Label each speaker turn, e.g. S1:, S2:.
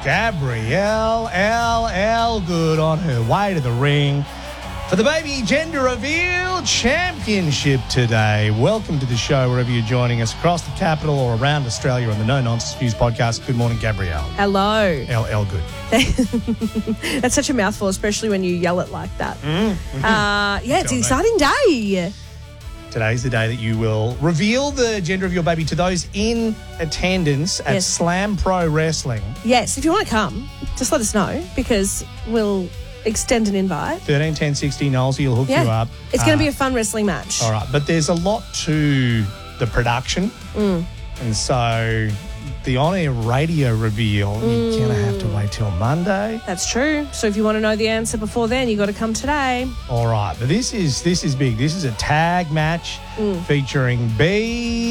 S1: Gabrielle Good on her way to the ring for the Baby Gender Reveal Championship today. Welcome to the show wherever you're joining us across the capital or around Australia on the No Nonsense News podcast. Good morning, Gabrielle.
S2: Hello.
S1: LL Good.
S2: That's such a mouthful, especially when you yell it like that. It's an exciting day.
S1: Today's the day that you will reveal the gender of your baby to those in attendance at Slam Pro Wrestling.
S2: Yes, if you want to come, just let us know because we'll extend an invite.
S1: 13 10 60 Knowles, he'll hook you up.
S2: It's going to be a fun wrestling match.
S1: All right, but there's a lot to the production. And so the on-air radio reveal, you're going to have to wait till Monday.
S2: That's true. So if you want to know the answer before then, you got to come today.
S1: All right, but this is big. This is a tag match featuring B.